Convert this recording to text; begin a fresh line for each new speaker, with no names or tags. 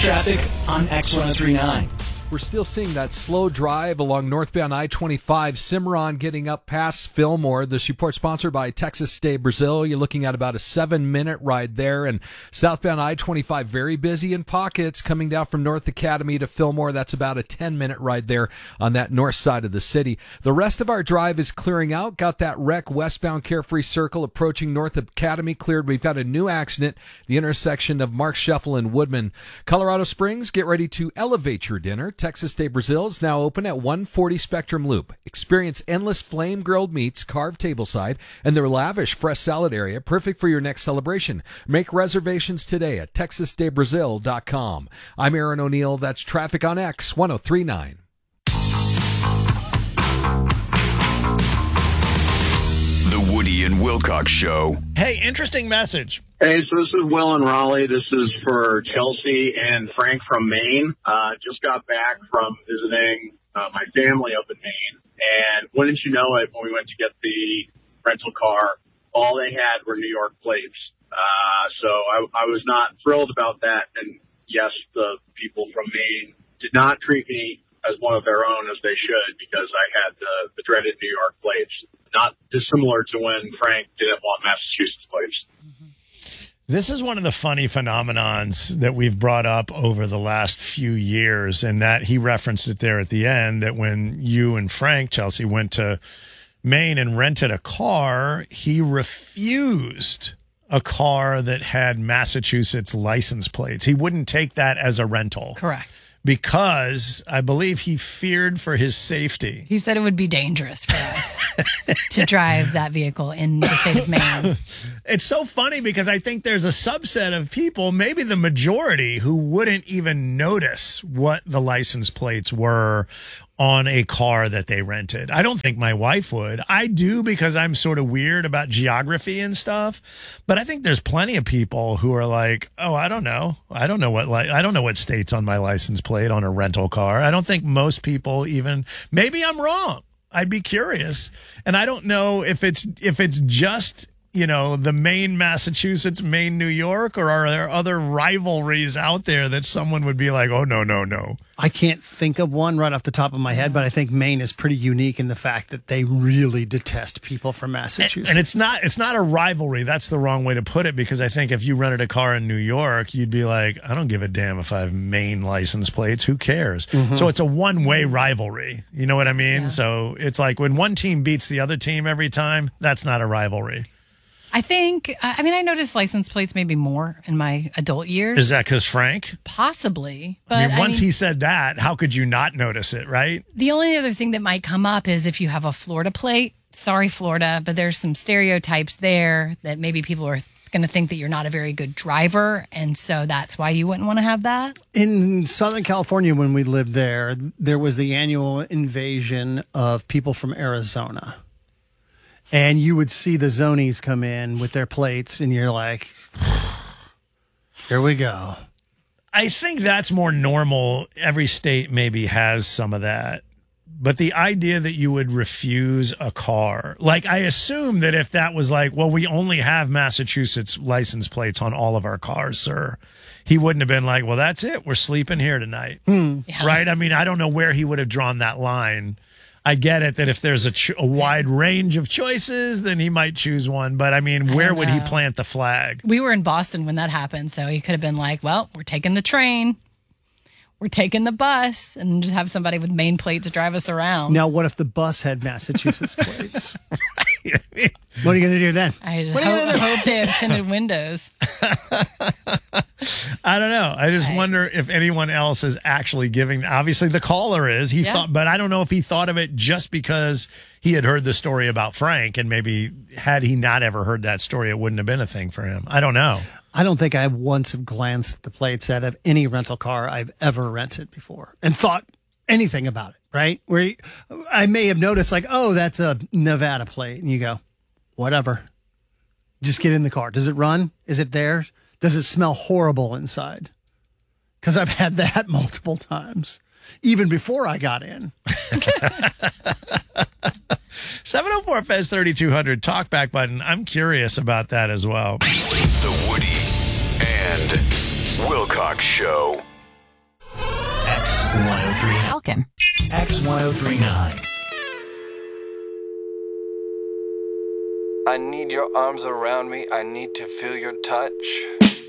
traffic on X1039.
We're still seeing that slow drive along northbound I-25, Cimarron getting up past Fillmore. This report sponsored by Texas de Brazil. You're looking at about a 7-minute ride there. And southbound I-25, very busy in pockets coming down from North Academy to Fillmore. That's about a 10-minute ride there on that north side of the city. The rest of our drive is clearing out. Got that wreck westbound Carefree Circle approaching North Academy cleared. We've got a new accident, the intersection of Mark Scheffel and Woodman. Colorado Springs, get ready to elevate your dinner. Texas de Brazil is now open at 140 Spectrum Loop. Experience endless flame-grilled meats, carved tableside, and their lavish fresh salad area, perfect for your next celebration. Make reservations today at texasdebrazil.com. I'm Aaron O'Neill. That's Traffic on X 1039.
The Woody and Wilcox Show.
Hey, interesting message.
Hey, so this is Will in Raleigh. This is for Chelsea and Frank from Maine. Just got back from visiting my family up in Maine. And wouldn't you know it, when we went to get the rental car, all they had were New York plates. So I was not thrilled about that. And yes, the people from Maine did not treat me as one of their own as they should, because I had the dreaded New York plates. Not dissimilar to when Frank didn't want Massachusetts plates.
This is one of the funny phenomenons that we've brought up over the last few years, and that he referenced it there at the end, that when you and Frank, Chelsea, went to Maine and rented a car, he refused a car that had Massachusetts license plates. He wouldn't take that as a rental.
Correct.
Because I believe he feared for his safety.
He said it would be dangerous for us to drive that vehicle in the state of Maine.
It's so funny because I think there's a subset of people, maybe the majority, who wouldn't even notice what the license plates were on a car that they rented. I don't think my wife would. I do, because I'm sort of weird about geography and stuff. But I think there's plenty of people who are like, oh, I don't know. I don't know what state's on my license plate on a rental car. I don't think most people even, maybe I'm wrong. I'd be curious. And I don't know if it's just, you know, the Maine, Massachusetts, Maine, New York, or are there other rivalries out there that someone would be like, oh, no.
I can't think of one right off the top of my head, but I think Maine is pretty unique in the fact that they really detest people from Massachusetts.
And it's not a rivalry. That's the wrong way to put it, because I think if you rented a car in New York, you'd be like, I don't give a damn if I have Maine license plates. Who cares? Mm-hmm. So it's a one-way rivalry. You know what I mean? Yeah. So it's like when one team beats the other team every time, that's not a rivalry.
I noticed license plates maybe more in my adult years.
Is that because Frank?
Possibly. But
once he said that, how could you not notice it, right?
The only other thing that might come up is if you have a Florida plate. Sorry, Florida, but there's some stereotypes there that maybe people are going to think that you're not a very good driver, and so that's why you wouldn't want to have that.
In Southern California, when we lived there, there was the annual invasion of people from Arizona. And you would see the Zonies come in with their plates, and you're like, here we go.
I think that's more normal. Every state maybe has some of that. But the idea that you would refuse a car, like, I assume that if that was like, well, we only have Massachusetts license plates on all of our cars, sir, he wouldn't have been like, well, that's it. We're sleeping here tonight. Yeah. Right? I mean, I don't know where he would have drawn that line. I get it that if there's a wide range of choices, then he might choose one. But, I mean, where would he plant the flag?
We were in Boston when that happened, so he could have been like, well, we're taking the train. We're taking the bus, and just have somebody with Maine plate to drive us around.
Now, what if the bus had Massachusetts plates? Right. What are you going to do then?
I just hope they have tinted windows.
I don't know. I just wonder if anyone else is actually giving. Obviously, the caller is. He thought, but I don't know if he thought of it just because he had heard the story about Frank, and maybe had he not ever heard that story, it wouldn't have been a thing for him. I don't know.
I don't think I once have glanced at the plates out of any rental car I've ever rented before and thought anything about it, right? Where I may have noticed like, oh, that's a Nevada plate. And you go, whatever. Just get in the car. Does it run? Is it there? Does it smell horrible inside? Because I've had that multiple times, even before I got in.
704 Fez 3200 talkback button. I'm curious about that as well.
The Woody and Wilcox Show.
X1039.
Falcon.
X1039.
I need your arms around me. I need to feel your touch.